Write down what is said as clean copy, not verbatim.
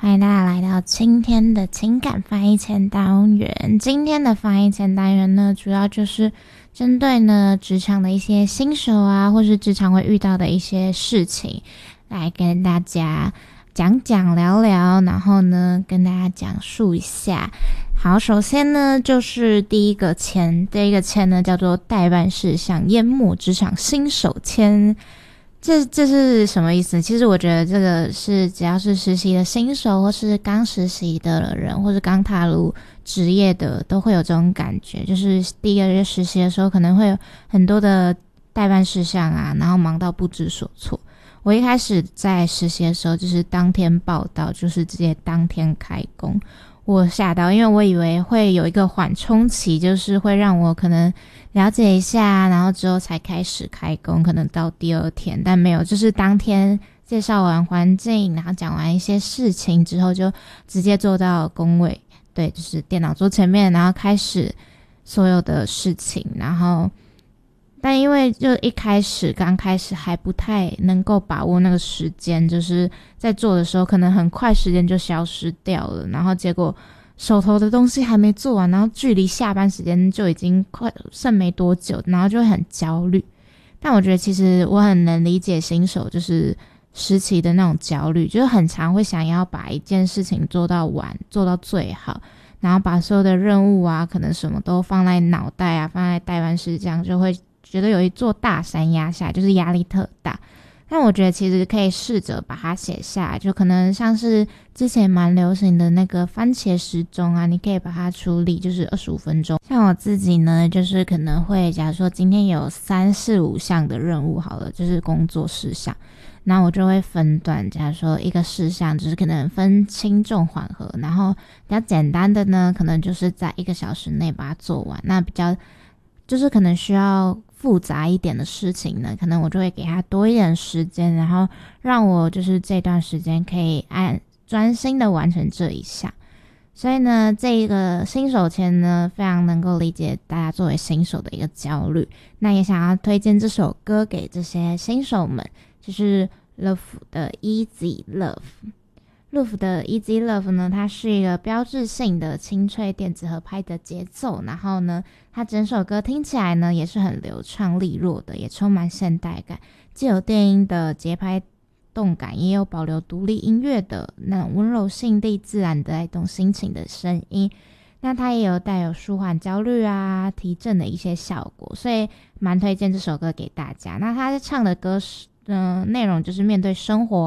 欢迎大家来到今天的情感翻译前单元。今天的翻译前单元呢，主要就是针对呢职场的一些新手啊，或是职场会遇到的一些事情，来跟大家讲讲聊聊，然后呢跟大家讲述一下。好，首先呢就是第一个签呢叫做待办事项淹没职场新手签。这是什么意思？其实我觉得这个是只要是实习的新手，或是刚实习的人，或是刚踏入职业的，都会有这种感觉。就是第一个月实习的时候，可能会有很多的待办事项啊，然后忙到不知所措。我一开始在实习的时候，就是当天报到，就是直接当天开工。我吓到，因为我以为会有一个缓冲期，就是会让我可能了解一下，然后之后才开始开工，可能到第二天，但没有，就是当天介绍完环境，然后讲完一些事情之后，就直接坐到工位，对，就是电脑桌前面，然后开始所有的事情，然后但因为就刚开始还不太能够把握那个时间，就是在做的时候可能很快时间就消失掉了，然后结果手头的东西还没做完，然后距离下班时间就已经快剩没多久，然后就会很焦虑。但我觉得其实我很能理解新手就是时期的那种焦虑，就是很常会想要把一件事情做到完，做到最好，然后把所有的任务啊可能什么都放在脑袋啊，放在待办事项，就会觉得有一座大山压下，就是压力特大。但我觉得其实可以试着把它写下来，就可能像是之前蛮流行的那个番茄时钟啊，你可以把它处理就是25分钟。像我自己呢，就是可能会假如说今天有3、4、5项的任务好了，就是工作事项，那我就会分段，假如说一个事项就是可能分轻重缓和，然后比较简单的呢，可能就是在1个小时内把它做完，那比较就是可能需要复杂一点的事情呢，可能我就会给他多一点时间，然后让我就是这段时间可以专心的完成这一项。所以呢，这个新手签呢，非常能够理解大家作为新手的一个焦虑。那也想要推荐这首歌给这些新手们，就是 Love 的 Easy Love。Love 的 Easy Love 呢，它是一个标志性的清脆电子合拍的节奏，然后呢，它整首歌听起来呢也是很流畅利落的，也充满现代感，既有电音的节拍动感，也有保留独立音乐的那种温柔性地自然的带动心情的声音。那它也有带有舒缓焦虑啊、提振的一些效果，所以蛮推荐这首歌给大家。那它唱的歌内容就是面对生活